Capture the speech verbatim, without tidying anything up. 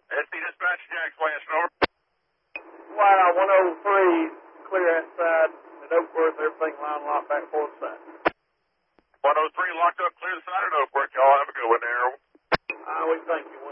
S C Dispatch, Jack Swanson, over. Wow, one oh three, clear outside at Oakworth, everything line locked back forward side. one oh three locked up, clear the side at Oakworth. Y'all have a good one there. Uh, we thank you.